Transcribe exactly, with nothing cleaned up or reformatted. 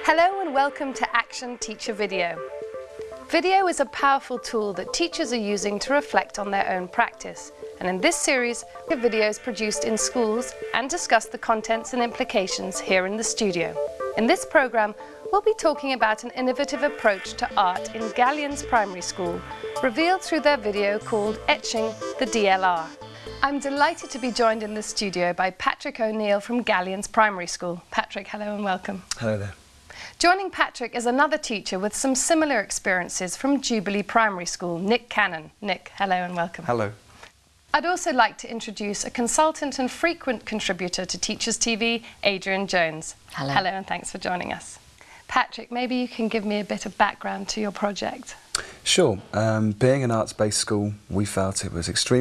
Hello and welcome to Action Teacher Video. Video is a powerful tool that teachers are using to reflect on their own practice. And in this series, we have videos produced in schools and discuss the contents and implications here in the studio. In this programme, we'll be talking about an innovative approach to art in Gallions Primary School, revealed through their video called Etching the D L R. I'm delighted to be joined in the studio by Patrick O'Neill from Gallions Primary School. Patrick, hello and welcome. Hello there. Joining Patrick is another teacher with some similar experiences from Jubilee Primary School, Nick Cannon. Nick, hello and welcome. Hello. I'd also like to introduce a consultant and frequent contributor to Teachers T V, Adrian Jones. Hello. Hello and thanks for joining us. Patrick, maybe you can give me a bit of background to your project. Sure. Um, being an arts-based school, we felt it was extremely